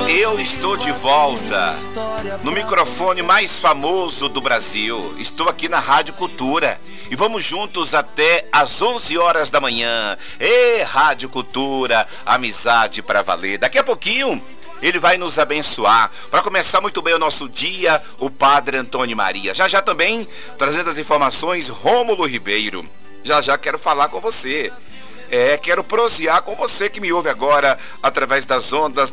Eu estou de volta no microfone mais famoso do Brasil. Estou aqui na Rádio Cultura e vamos juntos até às 11 horas da manhã. Rádio Cultura, amizade pra valer. Daqui a pouquinho ele vai nos abençoar. Para começar muito bem o nosso dia, o Padre Antônio Maria. Já também, trazendo as informações, Rômulo Ribeiro. Já quero falar com você. Quero prosear com você que me ouve agora através das ondas